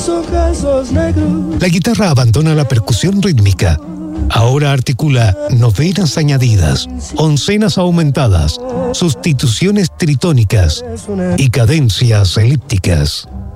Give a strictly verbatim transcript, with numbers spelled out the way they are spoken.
La guitarra abandona la percusión rítmica. Ahora articula novenas añadidas, oncenas aumentadas, sustituciones tritónicas y cadencias elípticas.